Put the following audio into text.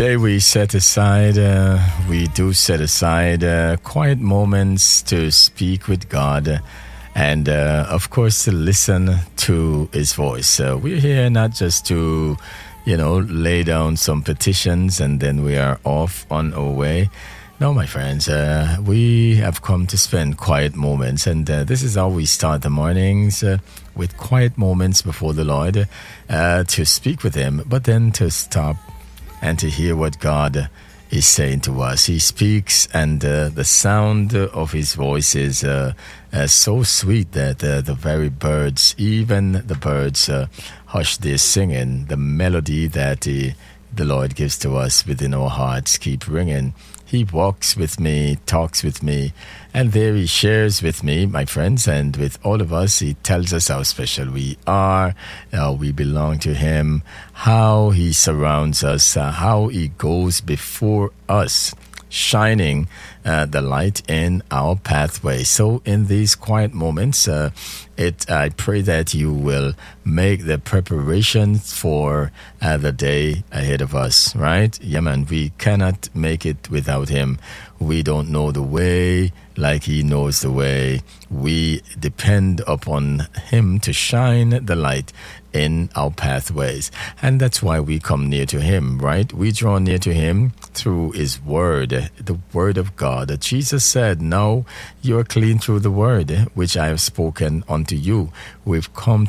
Today we do set aside quiet moments to speak with God and, of course, to listen to His voice. We're here not just to, lay down some petitions and then we are off on our way. No, my friends, we have come to spend quiet moments, and this is how we start the mornings, with quiet moments before the Lord, to speak with Him, but then to stop and to hear what God is saying to us. He speaks, and the sound of His voice is so sweet that the very birds, even the birds, hush their singing. The melody that the Lord gives to us within our hearts keep ringing. He walks with me, talks with me, and there He shares with me, my friends, and with all of us. He tells us how special we are, how we belong to Him, how He surrounds us, how He goes before us, shining the light in our pathway. So in these quiet moments, I pray that you will make the preparations for the day ahead of us, right? Yeah, man, we cannot make it without Him. We don't know the way like He knows the way. We depend upon Him to shine the light in our pathways. And that's why we come near to Him, right? We draw near to Him through His Word, the Word of God. Jesus said, "Now you are clean through the Word, which I have spoken unto you." We've come